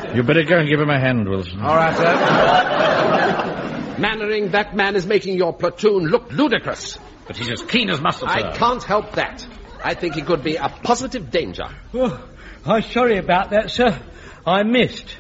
You better go and give him a hand, Wilson. All right, sir. Mannering, that man is making your platoon look ludicrous. But he's as keen as mustard, sir. I can't help that. I think he could be a positive danger. Oh, I'm sorry about that, sir. I missed.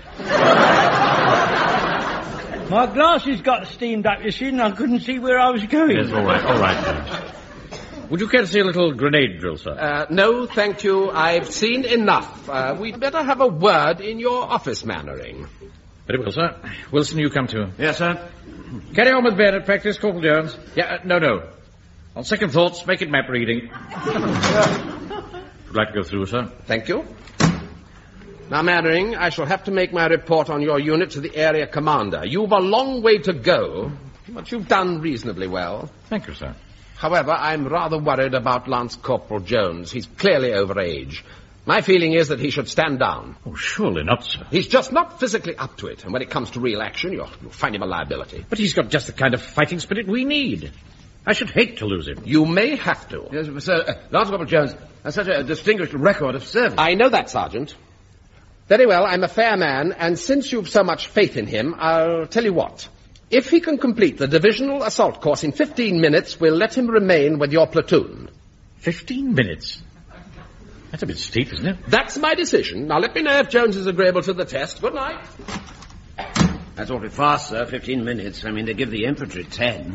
My glasses got steamed up, you see, and I couldn't see where I was going. Yes, all right, James. Would you care to see a little grenade drill, sir? No, thank you. I've seen enough. We'd better have a word in your office, Mannering. Very well, sir. Wilson, you come too. Yes, sir. Carry on with bayonet practice, Corporal Jones. No. On second thoughts, make it map reading. Would like to go through, sir? Thank you. Now, Mannering, I shall have to make my report on your unit to the area commander. You've a long way to go, but you've done reasonably well. Thank you, sir. However, I'm rather worried about Lance Corporal Jones. He's clearly over age. My feeling is that he should stand down. Oh, surely not, sir. He's just not physically up to it, and when it comes to real action, you'll find him a liability. But he's got just the kind of fighting spirit we need. I should hate to lose him. You may have to. Yes, sir, Lance Corporal Jones has such a distinguished record of service. I know that, Sergeant. Very well, I'm a fair man, and since you've so much faith in him, I'll tell you what. If he can complete the divisional assault course in 15 minutes, we'll let him remain with your platoon. 15 minutes? That's a bit steep, isn't it? That's my decision. Now let me know if Jones is agreeable to the test. Good night. That's awfully fast, sir, 15 minutes. I mean, they give the infantry 10.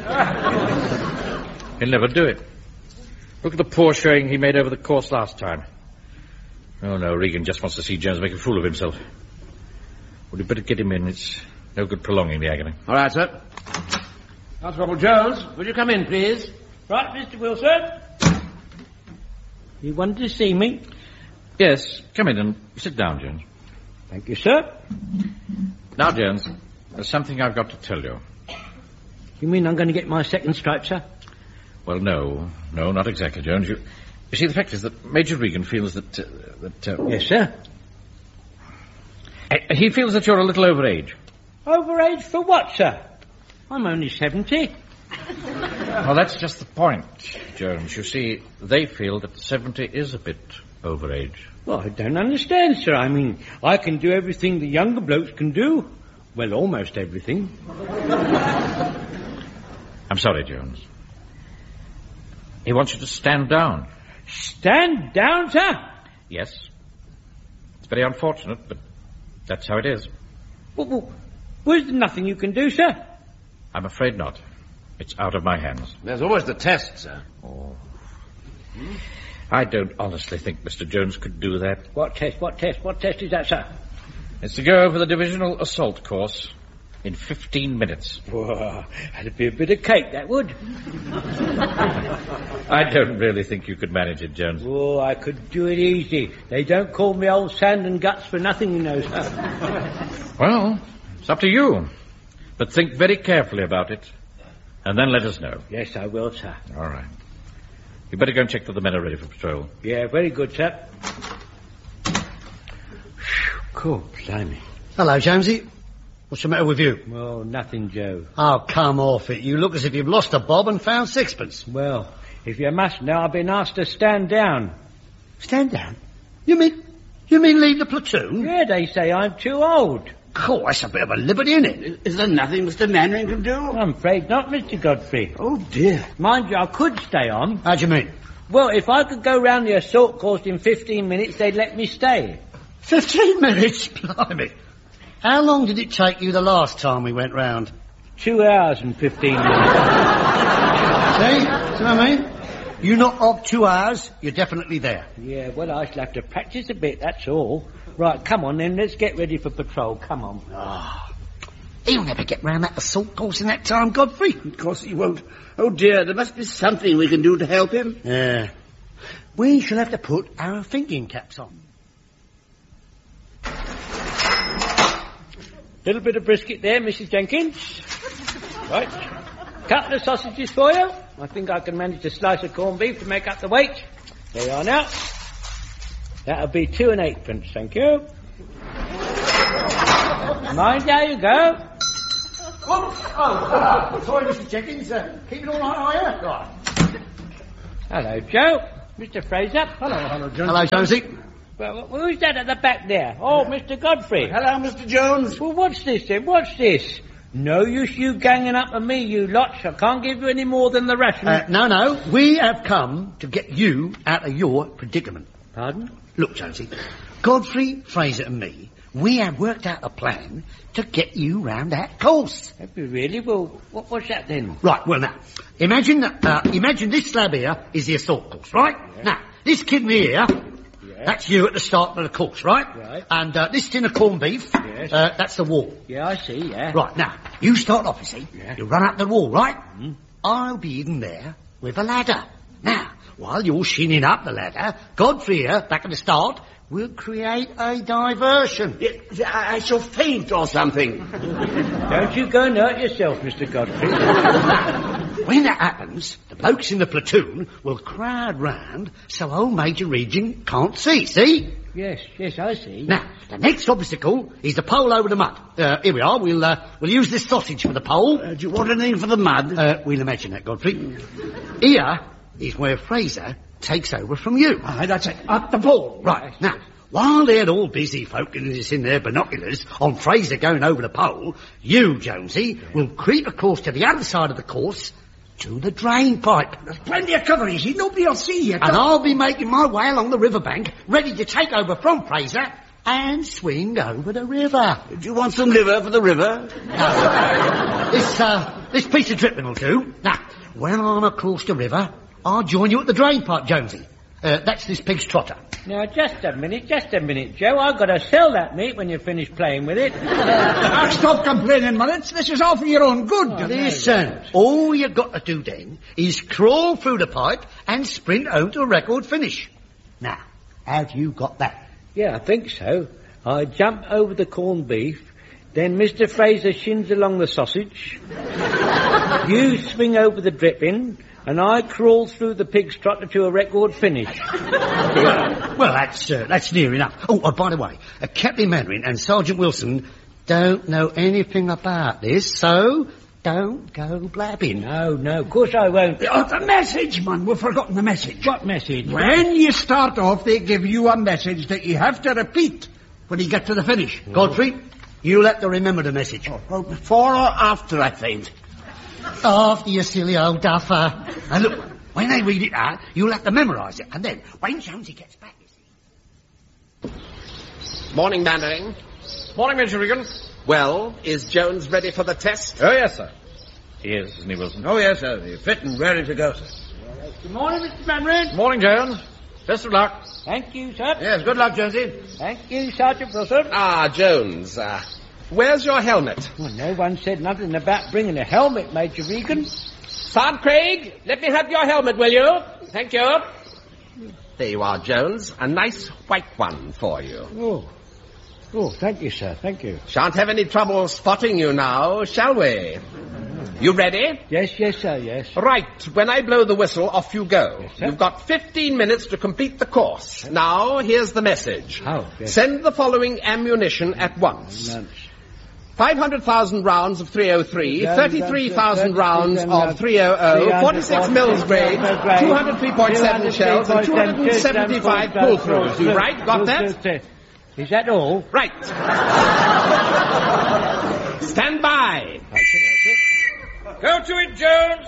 He'll never do it. Look at the poor showing he made over the course last time. Oh, no, Regan just wants to see Jones make a fool of himself. Would you better get him in? It's no good prolonging the agony. All right, sir. Constable Jones, would you come in, please? Right, Mr. Wilson. You wanted to see me? Yes, come in and sit down, Jones. Thank you, sir. Now, Jones, there's something I've got to tell you. You mean I'm going to get my second stripe, sir? Well, no, not exactly, Jones. You see, the fact is that Major Regan feels that... Yes, sir. He feels that you're a little over age. Over age for what, sir? I'm only 70. Well, that's just the point, Jones. You see, they feel that 70 is a bit over age. Well, I don't understand, sir. I mean, I can do everything the younger blokes can do. Well, almost everything. I'm sorry, Jones. He wants you to stand down. Stand down, sir? Yes. It's very unfortunate, but that's how it is. Well, there's nothing you can do, sir? I'm afraid not. It's out of my hands. There's always the test, sir. Oh. I don't honestly think Mr. Jones could do that. What test? What test is that, sir? It's to go over the divisional assault course in 15 minutes. Whoa, that'd be a bit of cake, that would. I don't really think you could manage it, Jones. Oh, I could do it easy. They don't call me old sand and guts for nothing, you know, sir. Well, it's up to you. But think very carefully about it, and then let us know. Yes, I will, sir. All right. You better go and check that the men are ready for patrol. Yeah, very good, sir. Cool, blimey. Hello, Jonesy. What's the matter with you? Oh, nothing, Joe. Oh, come off it. You look as if you've lost a bob and found sixpence. Well, if you must know, I've been asked to stand down. Stand down? You mean leave the platoon? Yeah, they say I'm too old. Cool, that's a bit of a liberty, isn't it? Is there nothing Mr. Mannering can do? I'm afraid not, Mr. Godfrey. Oh, dear. Mind you, I could stay on. How do you mean? Well, if I could go round the assault course in 15 minutes, they'd let me stay. 15 minutes? Blimey. How long did it take you the last time we went round? 2 hours and 15 minutes. See what I mean? You knock off 2 hours, you're definitely there. Yeah, well, I shall have to practice a bit, that's all. Right, come on then, let's get ready for patrol, come on. Oh, he'll never get round that assault course in that time, Godfrey. Of course he won't. Oh, dear, there must be something we can do to help him. Yeah. We shall have to put our thinking caps on. Little bit of brisket there, Mrs. Jenkins. Right. Couple of sausages for you. I think I can manage a slice of corned beef to make up the weight. There you are now. That'll be 2 8p, thank you. Mind how you go. Sorry, Mr. Jenkins. Keep it all right, are you? Right. Hello, Joe. Mr. Fraser. Hello, Jonesy. Well, who's that at the back there? Oh, Mr. Godfrey. Hello, Mr. Jones. Well, what's this then? What's this? No use you ganging up on me, you lots. I can't give you any more than the ration. No. We have come to get you out of your predicament. Pardon? Look, Jonesy, Godfrey, Fraser and me, we have worked out a plan to get you round that course. Have you really? Well, what's that then? Right, well now, imagine this slab here is the assault course, right? Yeah. Now, this kidney here, that's you at the start of the course, right? Right. And this tin of corned beef, that's the wall. Yeah, I see, yeah. Right, now, you start off, you see. Yeah. You run up the wall, right? Mm. I'll be hidden there with a ladder. Now, while you're shinning up the ladder, Godfrey here, back at the start, will create a diversion. I shall faint or something. Don't you go and hurt yourself, Mr. Godfrey. When that happens, the blokes in the platoon will crowd round so old Major Regan can't see? Yes, I see. Now, the next obstacle is the pole over the mud. Here we are. We'll use this sausage for the pole. Do you want anything for the mud? We'll imagine that, Godfrey. Here is where Fraser takes over from you. That's it. Up the pole. Right. Now, while they're all busy focusing in their binoculars on Fraser going over the pole, you, Jonesy, will creep across to the other side of the course to the drain pipe. There's plenty of cover, easy. Nobody will see you. And I'll be making my way along the riverbank, ready to take over from Fraser and swing over the river. Do you want some liver for the river? No. This piece of dripping will do. Now, when I'm across the river, I'll join you at the drain pipe, Jonesy. That's this pig's trotter. Now, just a minute, Joe. I've got to sell that meat when you finish playing with it. Stop complaining, Mullets. This is all for your own good. Listen, all you got to do then is crawl through the pipe and sprint home to a record finish. Now, have you got that? Yeah, I think so. I jump over the corned beef, then Mr. Fraser shins along the sausage. You swing over the dripping, and I crawl through the pig's trotter to a record finish. Well, that's near enough. Oh, by the way, Captain Mandarin and Sergeant Wilson don't know anything about this, so don't go blabbing. No, of course I won't. The message, man. We've forgotten the message. What message? When you start off, they give you a message that you have to repeat when you get to the finish. Godfrey, you'll have to remember the message. Well, before or after I faint? After, you silly old duffer. And look, when they read it out, you'll have to memorise it. And then, when Jonesy gets back, you see... Morning, Mandarin. Morning, Major Regan. Well, is Jones ready for the test? Oh, yes, sir. He is, isn't he, Wilson? Oh, yes, sir. You're fit and ready to go, sir. Good morning, Mr. Mandarin. Morning, Jones. Best of luck. Thank you, sir. Yes, good luck, Jonesy. Thank you, Sergeant Wilson. Jones, where's your helmet? Well, no one said nothing about bringing a helmet, Major Regan. Sergeant Craig, let me have your helmet, will you? Thank you. There you are, Jones. A nice white one for you. Oh, thank you, sir. Thank you. Shan't have any trouble spotting you now, shall we? You ready? Yes, sir, yes. Right. When I blow the whistle, off you go. Yes, sir. You've got 15 minutes to complete the course. Now, here's the message. Oh, yes. Send the following ammunition at once. 500,000 rounds of 303, 33,000 rounds of 300, 46 mils grade, 203.7 shells, and 275 pull-throughs. You right? Got that? Is that all? Right. Stand by. Go to it, Jones.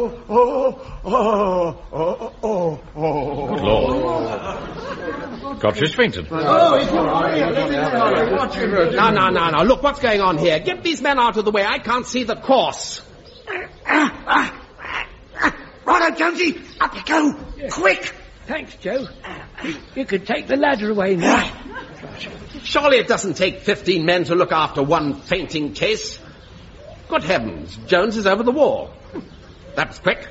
Good Lord. Godfrey's fainted. No. Look, what's going on here? Get these men out of the way. I can't see the course. Righto, Jonesy. Up you go. Yes. Quick. Thanks, Joe. You could take the ladder away now. Surely it doesn't take 15 men to look after one fainting case. Good heavens, Jones is over the wall. That was quick.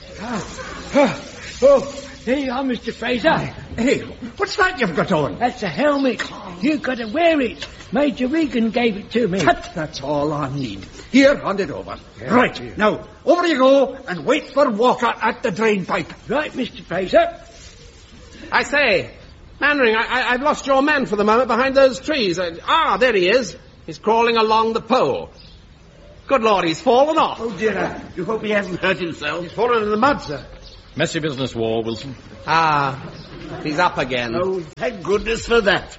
There you are, Mr. Fraser. Hey, what's that you've got on? That's a helmet. You've got to wear it. Major Regan gave it to me. That's all I need. Here, hand it over. Yeah, right, now, over you go and wait for Walker at the drain pipe. Right, Mr. Fraser. I say, Mannering, I've lost your man for the moment behind those trees. There he is. He's crawling along the pole. Good Lord, he's fallen off. Oh, dear, you hope he hasn't hurt himself. He's fallen in the mud, sir. Messy business war, Wilson. He's up again. Oh, thank goodness for that.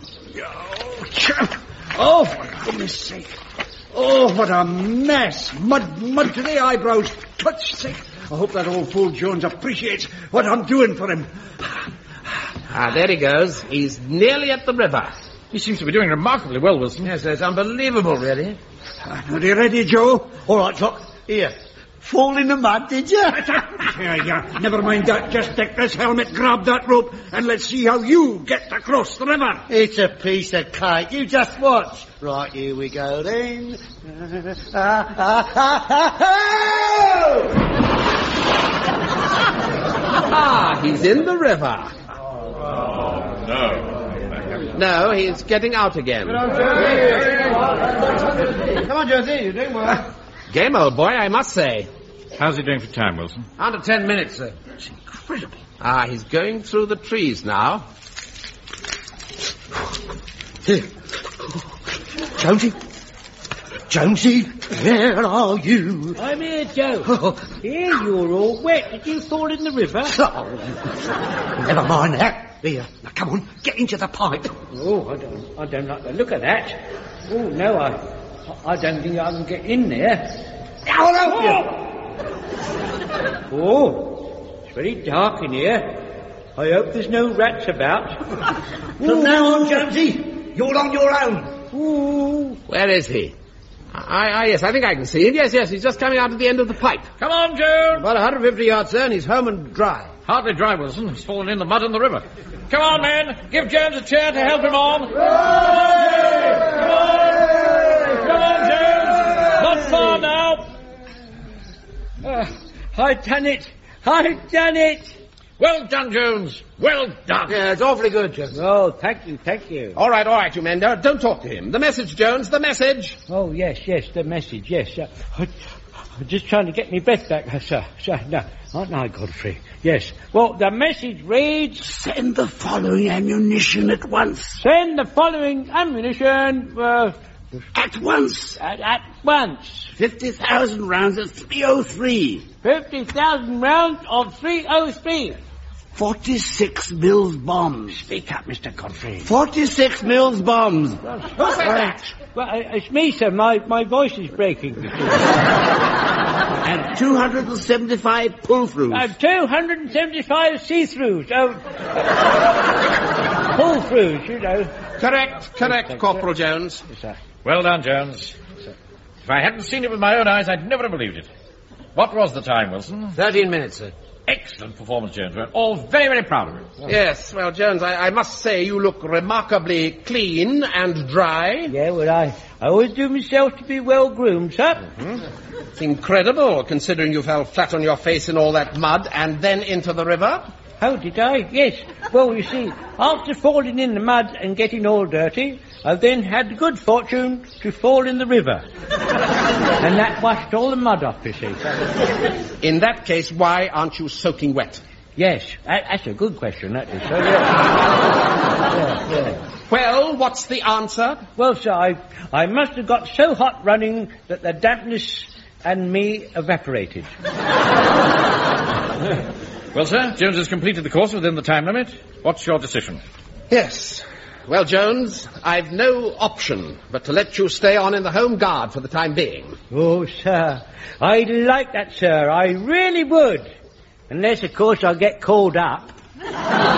Oh, for goodness sake. Oh, what a mess. Mud to the eyebrows. Touch sake. I hope that old fool Jones appreciates what I'm doing for him. There he goes. He's nearly at the river. He seems to be doing remarkably well, Wilson. Yes, it's unbelievable, really. Are you ready, Joe? All right, Doc. Here. Fall in the mud, did you? Yeah. Never mind that. Just take this helmet, grab that rope, and let's see how you get across the river. It's a piece of cake. You just watch. Right, here we go then. He's in the river. No. No, he's getting out again. Come on, Jonesy. You're doing well. Game, old boy, I must say. How's he doing for time, Wilson? Under 10 minutes, sir. It's incredible. He's going through the trees now. Here. Jonesy, where are you? I'm here, Joe. Here, you're all wet. Did you fall in the river? Oh, never mind that. Here, now come on, get into the pipe. Oh, I don't like the look of that. Oh, no, I don't think I can get in there. I'll help you. Oh, it's very dark in here. I hope there's no rats about. From now on, Jonesy, you're on your own. Ooh. Where is he? Yes, I think I can see him. Yes, he's just coming out at the end of the pipe. Come on, Jones! About 150 yards, sir, and he's home and dry. Hardly dry, Wilson. He's fallen in the mud in the river. Come on, men. Give Jones a chair to help him on. Come on, Jones. Not far now. I've done it. I've done it. Well done, Jones. Well done. Yeah, it's awfully good, Jones. Oh, thank you. All right, you men. Don't talk to him. The message, Jones, the message. Oh, yes, the message, yes. I'm just trying to get my breath back, sir. No, aren't I, Godfrey? Yes. Well, the message reads... Send the following ammunition at once. Send the following ammunition... At once. At once. 50,000 rounds of 303. 50,000 rounds of 303. 46 Mills bombs. Speak up, Mr. Godfrey. 46 Mills bombs. Who's that? Well, it's me, sir. My voice is breaking. And 275 pull-throughs. 275 see-throughs. Pull-throughs, you know. Correct, Corporal Jones. Yes, sir. Well done, Jones. If I hadn't seen it with my own eyes, I'd never have believed it. What was the time, Wilson? 13 minutes, sir. Excellent performance, Jones. We're all very, very proud of it. Yes, well, Jones, I must say you look remarkably clean and dry. Yeah, well, I always do myself to be well-groomed, sir. Mm-hmm. It's incredible, considering you fell flat on your face in all that mud and then into the river. How did I? Yes. Well, you see, after falling in the mud and getting all dirty, I then had the good fortune to fall in the river. And that washed all the mud off, you see. In that case, why aren't you soaking wet? Yes, that's a good question, that is. So, yeah. Well, what's the answer? Well, sir, I must have got so hot running that the dampness and me evaporated. Well, sir, Jones has completed the course within the time limit. What's your decision? Yes. Well, Jones, I've no option but to let you stay on in the Home Guard for the time being. Oh, sir, I'd like that, sir. I really would. Unless, of course, I get called up.